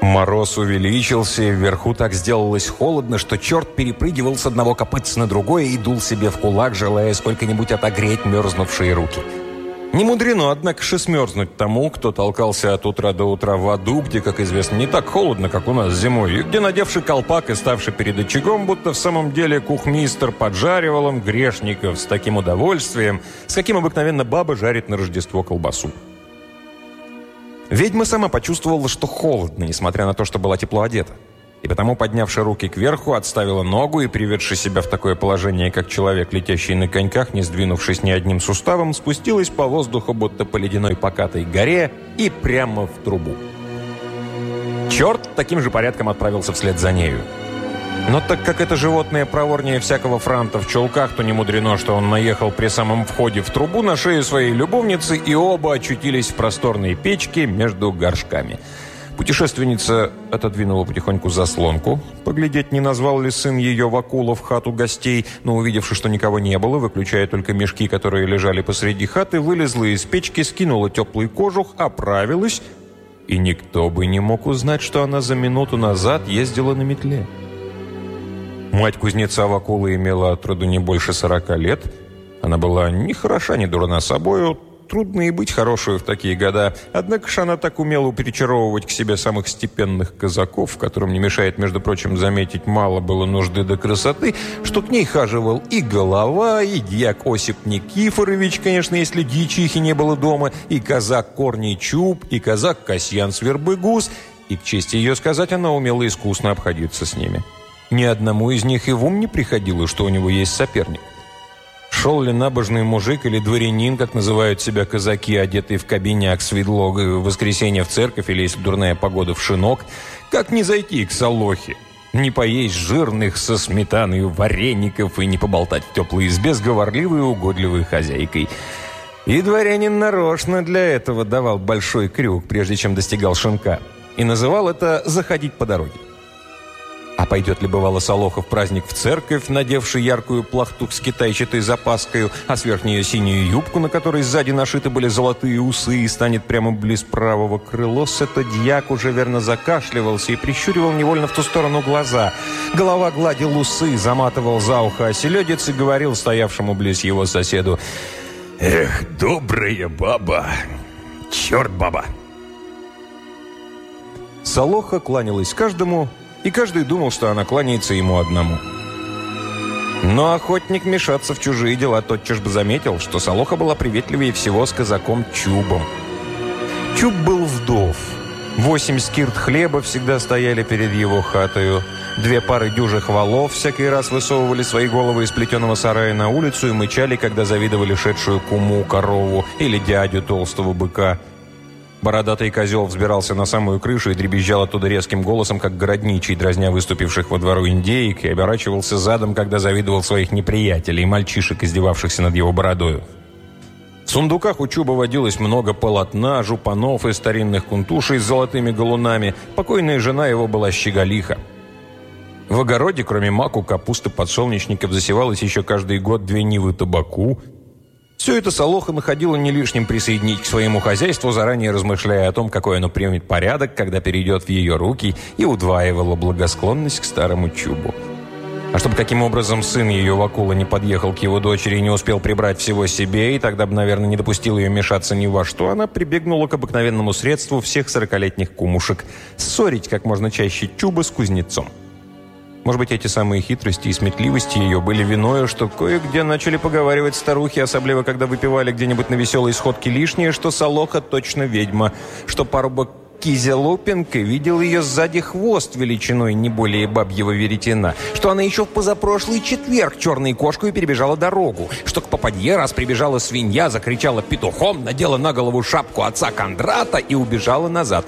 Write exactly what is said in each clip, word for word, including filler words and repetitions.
Мороз увеличился, и вверху так сделалось холодно, что черт перепрыгивал с одного копытца на другое и дул себе в кулак, желая сколько-нибудь отогреть мерзнувшие руки. Не мудрено, однако, же смерзнуть тому, кто толкался от утра до утра в аду, где, как известно, не так холодно, как у нас зимой, и где, надевший колпак и ставший перед очагом, будто в самом деле кухмистер поджаривал им грешников с таким удовольствием, с каким обыкновенно баба жарит на Рождество колбасу. Ведьма сама почувствовала, что холодно, несмотря на то, что была тепло одета. И потому, поднявши руки кверху, отставила ногу и, приведши себя в такое положение, как человек, летящий на коньках, не сдвинувшись ни одним суставом, спустилась по воздуху, будто по ледяной покатой горе, и прямо в трубу. Черт таким же порядком отправился вслед за нею. Но так как это животное проворнее всякого франта в чулках, то не мудрено, что он наехал при самом входе в трубу на шею своей любовницы, и оба очутились в просторной печке между горшками. Путешественница отодвинула потихоньку заслонку, поглядеть, не назвал ли сын ее Вакула в хату гостей, но, увидевши, что никого не было, выключая только мешки, которые лежали посреди хаты, вылезла из печки, скинула теплый кожух, оправилась, и никто бы не мог узнать, что она за минуту назад ездила на метле. Мать кузнеца Вакула имела от роду не больше сорока лет. Она была ни хороша, ни дурна собою. Трудно и быть хорошую в такие года. Однако же она так умела перечаровывать к себе самых степенных казаков, которым не мешает, между прочим, заметить, мало было нужды до красоты, что к ней хаживал и голова, и дьяк Осип Никифорович, конечно, если дьячихи не было дома, и казак Корней Чуб, и казак Касьян Свербыгус, и, к чести ее сказать, она умела искусно обходиться с ними. Ни одному из них и в ум не приходило, что у него есть соперник. Шел ли набожный мужик или дворянин, как называют себя казаки, одетые в кабиняк с ведлогой, в воскресенье в церковь или, если дурная погода, в шинок, как не зайти к Солохе, не поесть жирных со сметаной вареников и не поболтать в теплой избе с говорливой и угодливой хозяйкой. И дворянин нарочно для этого давал большой крюк, прежде чем достигал шинка, и называл это «заходить по дороге». А пойдет ли, бывало, Солоха в праздник в церковь, надевший яркую плахту с китайчатой запаскою, а сверх нее синюю юбку, на которой сзади нашиты были золотые усы, и станет прямо близ правого крыла, это дьяк уже верно закашливался и прищуривал невольно в ту сторону глаза. Голова гладил усы, заматывал за ухо оселедец и говорил стоявшему близ его соседу: «Эх, добрая баба! Черт, баба!» Солоха кланялась каждому, и каждый думал, что она кланяется ему одному. Но охотник мешаться в чужие дела тотчас бы заметил, что Солоха была приветливее всего с казаком Чубом. Чуб был вдов. Восемь скирт хлеба всегда стояли перед его хатою. Две пары дюжих валов всякий раз высовывали свои головы из плетеного сарая на улицу и мычали, когда завидовали шедшую куму корову или дядю толстого быка. Бородатый козел взбирался на самую крышу и дребезжал оттуда резким голосом, как городничий, дразня выступивших во двору индеек, и оборачивался задом, когда завидовал своих неприятелей, мальчишек, издевавшихся над его бородою. В сундуках у Чуба водилось много полотна, жупанов и старинных кунтушей с золотыми галунами. Покойная жена его была щеголиха. В огороде, кроме маку, капусты, подсолнечников, засевалось еще каждый год две нивы табаку. Все это Солоха находила не лишним присоединить к своему хозяйству, заранее размышляя о том, какой оно примет порядок, когда перейдет в ее руки, и удваивала благосклонность к старому Чубу. А чтобы каким образом сын ее Вакула не подъехал к его дочери и не успел прибрать всего себе, и тогда бы, наверное, не допустил ее мешаться ни во что, она прибегнула к обыкновенному средству всех сорокалетних кумушек – ссорить как можно чаще Чуба с кузнецом. Может быть, эти самые хитрости и сметливости ее были виною, что кое-где начали поговаривать старухи, особенно когда выпивали где-нибудь на веселой сходке лишнее, что Солоха точно ведьма, что парубок Кизя Лупенко видел ее сзади хвост величиной не более бабьего веретена, что она еще в позапрошлый четверг черной кошкой перебежала дорогу, что к попадье раз прибежала свинья, закричала петухом, надела на голову шапку отца Кондрата и убежала назад.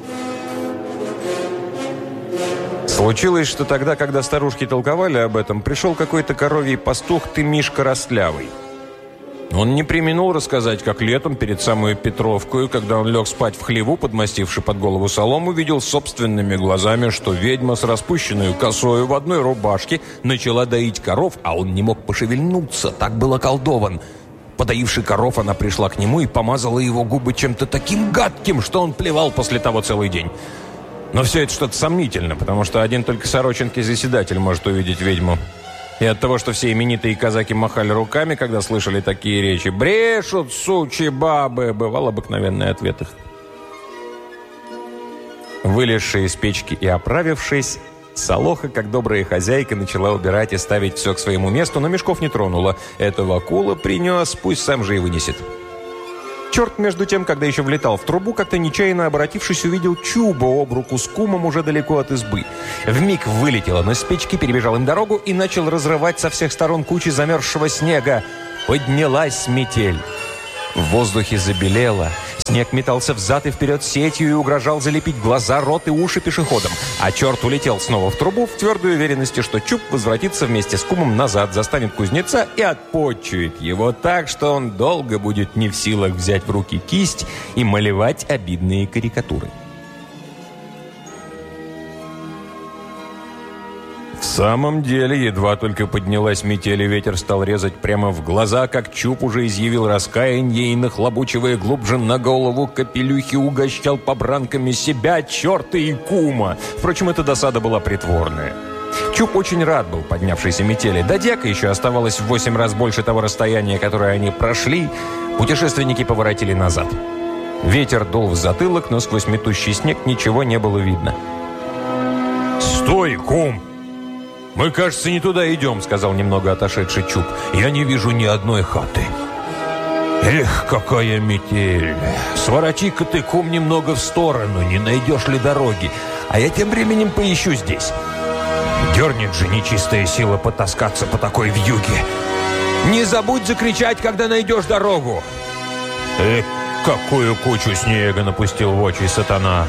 Случилось, что тогда, когда старушки толковали об этом, пришел какой-то коровий пастух Тымишка Растлявый. Он не преминул рассказать, как летом, перед самой Петровкой, когда он лег спать в хлеву, подмастивши под голову солому, видел собственными глазами, что ведьма с распущенной косою в одной рубашке начала доить коров, а он не мог пошевельнуться, так был околдован. Подоивши коров, она пришла к нему и помазала его губы чем-то таким гадким, что он плевал после того целый день. Но все это что-то сомнительно, потому что один только сороченкий заседатель может увидеть ведьму. И от того, что все именитые казаки махали руками, когда слышали такие речи, «Брешут, сучьи бабы!» бывал обыкновенный ответ их. Вылезшая из печки и оправившись, Солоха, как добрая хозяйка, начала убирать и ставить все к своему месту, но мешков не тронула. Этого акула принес, пусть сам же и вынесет. Черт, между тем, когда еще влетал в трубу, как-то нечаянно обратившись, увидел Чуба об руку с кумом уже далеко от избы. Вмиг вылетел он из печки, перебежал им дорогу и начал разрывать со всех сторон кучи замерзшего снега. Поднялась метель. В воздухе забелело. Снег метался взад и вперед сетью и угрожал залепить глаза, рот и уши пешеходам. А черт улетел снова в трубу в твердой уверенности, что Чуб возвратится вместе с кумом назад, застанет кузнеца и отпочует его так, что он долго будет не в силах взять в руки кисть и малевать обидные карикатуры. В самом деле, едва только поднялась метель, и ветер стал резать прямо в глаза, как Чуб уже изъявил раскаяние и, нахлобучивая глубже на голову капелюхи, угощал побранками себя, черта и кума. Впрочем, эта досада была притворная. Чуб очень рад был поднявшейся метели. До Дяка еще оставалось в восемь раз больше того расстояния, которое они прошли. Путешественники поворотили назад. Ветер дул в затылок, но сквозь метущий снег ничего не было видно. «Стой, кум! «Мы, кажется, не туда идем», — сказал немного отошедший Чуб. «Я не вижу ни одной хаты». «Эх, какая метель! Свороти-ка ты, кум, немного в сторону, не найдешь ли дороги, а я тем временем поищу здесь. Дернет же нечистая сила потаскаться по такой вьюге. Не забудь закричать, когда найдешь дорогу!» «Эх, какую кучу снега напустил в очи сатана!»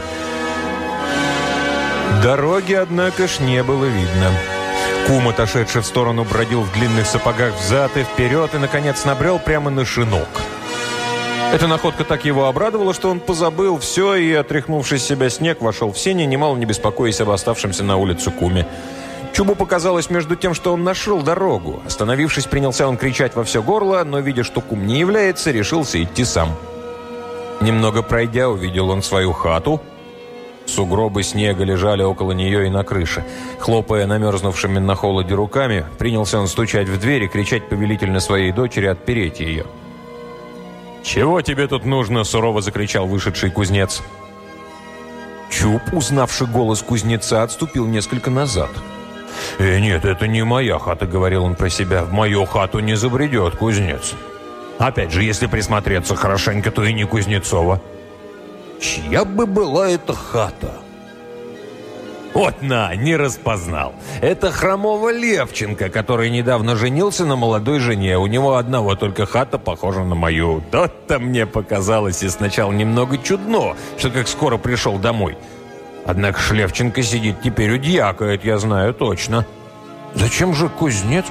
Дороги, однако ж, не было видно. Кум, отошедший в сторону, бродил в длинных сапогах взад и вперед и, наконец, набрел прямо на шинок. Эта находка так его обрадовала, что он позабыл все и, отряхнувшись с себя снег, вошел в сени, немало не беспокоясь об оставшемся на улице куме. Чубу показалось между тем, что он нашел дорогу. Остановившись, принялся он кричать во все горло, но, видя, что кум не является, решился идти сам. Немного пройдя, увидел он свою хату. Сугробы снега лежали около нее и на крыше. Хлопая намерзнувшими на холоде руками, принялся он стучать в дверь и кричать повелительно своей дочери отпереть ее. «Чего тебе тут нужно?» – сурово закричал вышедший кузнец. Чуб, узнавший голос кузнеца, отступил несколько назад. «Э, нет, это не моя хата», – говорил он про себя. «В мою хату не забредет кузнец. Опять же, если присмотреться хорошенько, то и не Кузнецова. Чья бы была эта хата?» «Вот на, не распознал. Это хромого Левченко, который недавно женился на молодой жене. У него одного только хата похожа на мою. То-то мне показалось и сначала немного чудно, что как скоро пришел домой. Однако ж Левченко сидит теперь у дьяка, это я знаю точно. Зачем же кузнец?»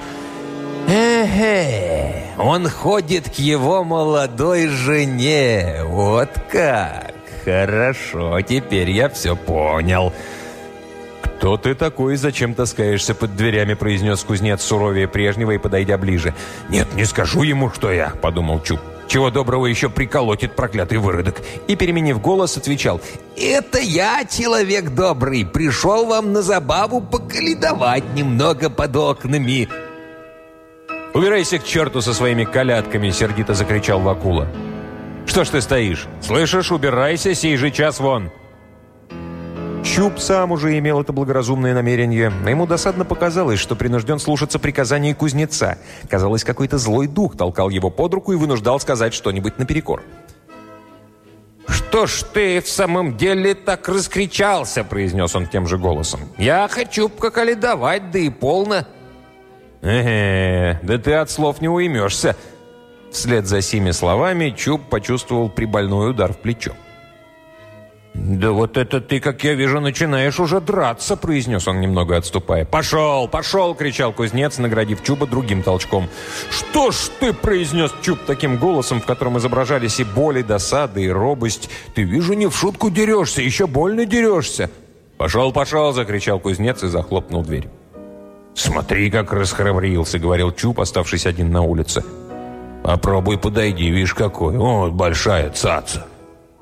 «Эхе, он ходит к его молодой жене. Вот как. Хорошо, теперь я все понял». «Кто ты такой, зачем таскаешься под дверями?» – произнес кузнец суровее прежнего и подойдя ближе. «Нет, не скажу ему, что я», – подумал Чуб. «Чего доброго еще приколотит проклятый выродок». И, переменив голос, отвечал: «Это я, человек добрый, пришел вам на забаву поколедовать немного под окнами». «Убирайся к черту со своими колядками!» – сердито закричал Вакула. «Что ж ты стоишь? Слышишь, убирайся, сей же час вон!» Чуб сам уже имел это благоразумное намерение, но ему досадно показалось, что принужден слушаться приказаний кузнеца. Казалось, какой-то злой дух толкал его под руку и вынуждал сказать что-нибудь наперекор. «Что ж ты в самом деле так раскричался?» – произнес он тем же голосом. «Я хочу поколедовать, да и полно». «Э-э, да ты от слов не уймешься». Вслед за сими словами Чуб почувствовал прибольной удар в плечо. «Да вот это ты, как я вижу, начинаешь уже драться», — произнес он, немного отступая. «Пошел, пошел!» — кричал кузнец, наградив Чуба другим толчком. «Что ж ты?» — произнес Чуб таким голосом, в котором изображались и боль, и досада, и робость. «Ты, вижу, не в шутку дерешься, еще больно дерешься». «Пошел, пошел!» — закричал кузнец и захлопнул дверь. «Смотри, как расхрабрился», — говорил Чуб, оставшись один на улице. «Попробуй подойди, видишь какой. Вот большая цаца».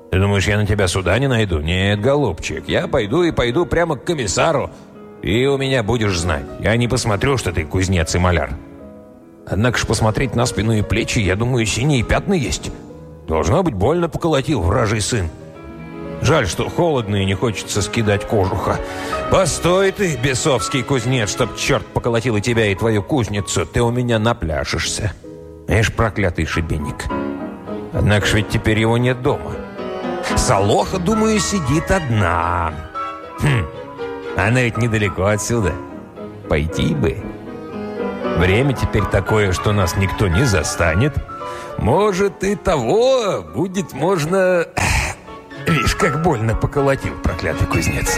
Ты думаешь, я на тебя суда не найду? Нет, голубчик, я пойду и пойду прямо к комиссару. И у меня будешь знать. Я не посмотрю, что ты кузнец и маляр. Однако ж посмотреть на спину и плечи, я думаю, синие пятна есть. Должно быть, больно поколотил вражий сын. Жаль, что холодно и не хочется скидать кожуха. Постой ты, бесовский кузнец, чтоб черт поколотил и тебя, и твою кузницу. Ты у меня напляшешься. Эш, проклятый шибеник. Однако ж ведь теперь его нет дома. Солоха, думаю, сидит одна. Хм, она ведь недалеко отсюда. Пойти бы. Время теперь такое, что нас никто не застанет. Может, и того будет можно... Видишь, как больно поколотил проклятый кузнец.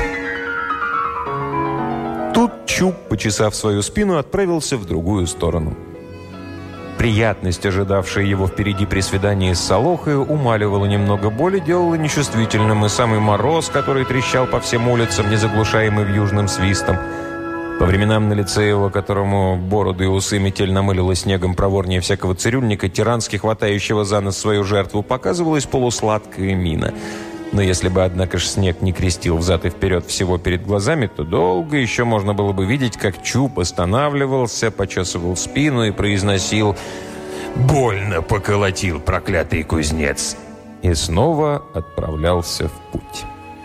Тут Чуб, почесав свою спину, отправился в другую сторону. Приятность, ожидавшая его впереди при свидании с Солохой, умаливала немного боли, делала нечувствительным и самый мороз, который трещал по всем улицам, не заглушаемый вьюжным свистом. По временам на лице его, которому бороды и усы метель намылила снегом проворнее всякого цирюльника, тирански хватающего за нос свою жертву, показывалась полусладкая мина. Но если бы, однако ж, снег не крестил взад и вперед всего перед глазами, то долго еще можно было бы видеть, как Чуб останавливался, почесывал спину и произносил «Больно поколотил проклятый кузнец!» и снова отправлялся в путь.